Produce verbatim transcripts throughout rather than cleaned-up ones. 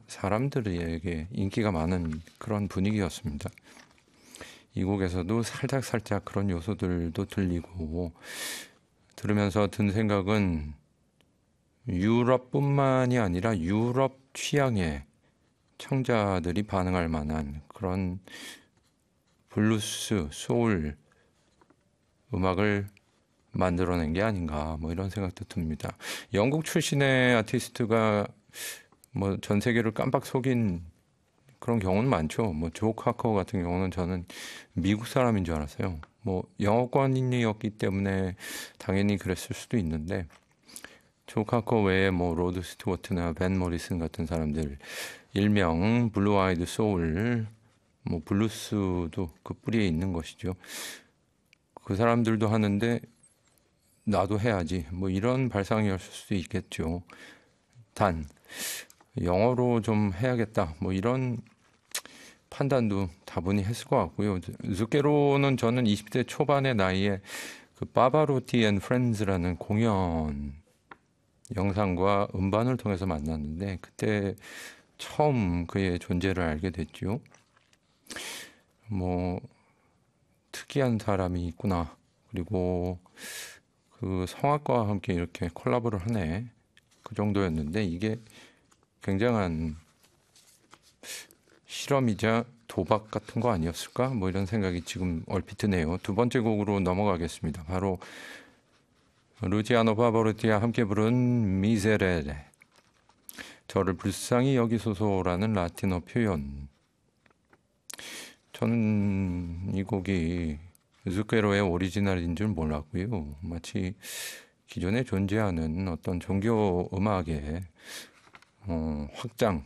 사람들에게 인기가 많은 그런 분위기였습니다. 이 곡에서도 살짝 살짝 그런 요소들도 들리고 들으면서 든 생각은 유럽뿐만이 아니라 유럽 취향의 청자들이 반응할 만한 그런 블루스, 소울 음악을 만들어낸 게 아닌가 뭐 이런 생각도 듭니다. 영국 출신의 아티스트가 뭐 전 세계를 깜빡 속인 그런 경우는 많죠. 뭐 조 카커 같은 경우는 저는 미국 사람인 줄 알았어요. 뭐 영어권인이었기 때문에 당연히 그랬을 수도 있는데 조 카커 외에 뭐 로드 스튜어트나 벤 모리슨 같은 사람들 일명 블루 아이드 소울 뭐 블루스도 그 뿌리에 있는 것이죠. 그 사람들도 하는데 나도 해야지 뭐 이런 발상이었을 수도 있겠죠. 단 영어로 좀 해야겠다 뭐 이런 판단도 다분히 했을 것 같고요. zucchero는 저는 이십 대 초반의 나이에 그 바바로티 앤 프렌즈라는 공연 영상과 음반을 통해서 만났는데 그때 처음 그의 존재를 알게 됐죠. 뭐 특이한 사람이 있구나. 그리고 그 성악과와 함께 이렇게 콜라보를 하네. 그 정도였는데 이게 굉장한 실험이자 도박 같은 거 아니었을까? 뭐 이런 생각이 지금 얼핏 드네요. 두 번째 곡으로 넘어가겠습니다. 바로 루치아노 파바로티와 함께 부른 미세레레. 저를 불쌍히 여기소서라는 라틴어 표현. 저는 이 곡이 zucchero의 오리지널인 줄 몰랐고요. 마치 기존에 존재하는 어떤 종교 음악의 어, 확장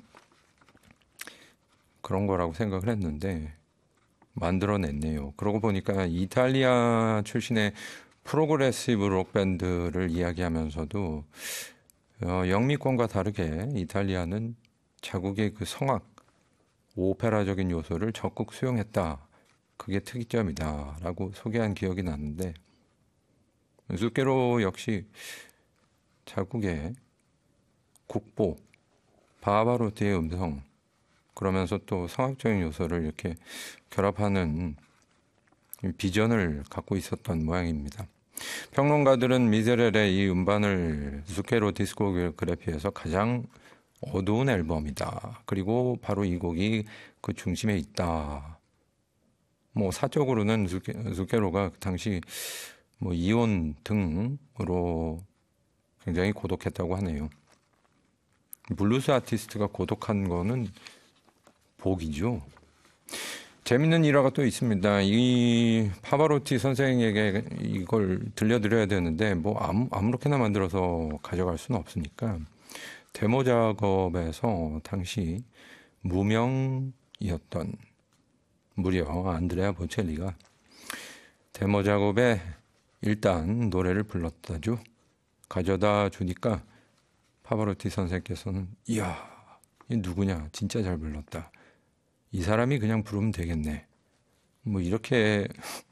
그런 거라고 생각을 했는데 만들어냈네요. 그러고 보니까 이탈리아 출신의 프로그레시브 록 밴드를 이야기하면서도 어, 영미권과 다르게 이탈리아는 자국의 그 성악, 오페라적인 요소를 적극 수용했다. 그게 특이점이다. 라고 소개한 기억이 나는데 zucchero 역시 자국의 국보, 바바로티의 음성 그러면서 또 성악적인 요소를 이렇게 결합하는 비전을 갖고 있었던 모양입니다. 평론가들은 미제렐의 이 음반을 zucchero 디스코그래피에서 가장 어두운 앨범이다. 그리고 바로 이 곡이 그 중심에 있다. 뭐 사적으로는 zucchero가 그 당시 뭐 이혼 등으로 굉장히 고독했다고 하네요. 블루스 아티스트가 고독한 거는 복이죠. 재밌는 일화가 또 있습니다. 이 파바로티 선생에게 이걸 들려드려야 되는데 뭐 아무, 아무렇게나 만들어서 가져갈 수는 없으니까 데모 작업에서 당시 무명이었던 무려 안드레아 보첼리가 데모 작업에 일단 노래를 불렀다죠. 가져다 주니까 파바로티 선생께서는 이야 이 누구냐 진짜 잘 불렀다. 이 사람이 그냥 부르면 되겠네. 뭐 이렇게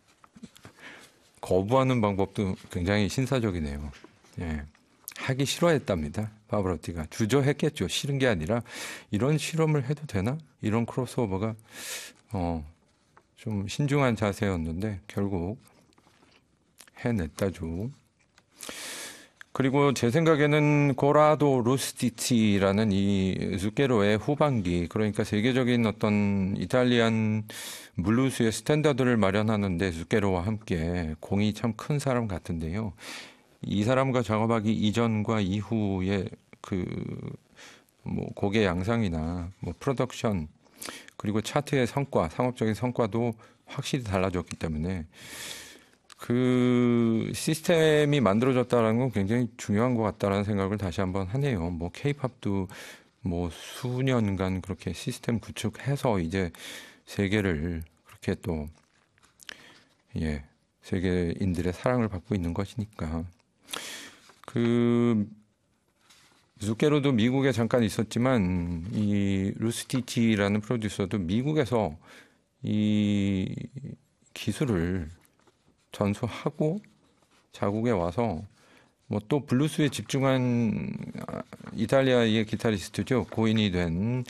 거부하는 방법도 굉장히 신사적이네요. 예. 하기 싫어했답니다. 파바로티가 주저했겠죠. 싫은 게 아니라 이런 실험을 해도 되나? 이런 크로스오버가 어, 좀 신중한 자세였는데 결국 해냈다죠. 그리고 제 생각에는 고라도 루스티치라는 이 zucchero의 후반기 그러니까 세계적인 어떤 이탈리안 블루스의 스탠다드를 마련하는데 zucchero와 함께 공이 참 큰 사람 같은데요. 이 사람과 작업하기 이전과 이후의 그 뭐 곡의 양상이나 뭐 프로덕션 그리고 차트의 성과, 상업적인 성과도 확실히 달라졌기 때문에 그 시스템이 만들어졌다는 건 굉장히 중요한 것 같다라는 생각을 다시 한번 하네요. 뭐 케이팝도 뭐 수년간 그렇게 시스템 구축해서 이제 세계를 그렇게 또 예, 세계인들의 사랑을 받고 있는 것이니까 그 zucchero도 미국에 잠깐 있었지만 이 루스티치라는 프로듀서도 미국에서 이 기술을 전수하고 자국에 와서 뭐 또 블루스에 집중한 이탈리아의 기타리스트죠. 고인이 된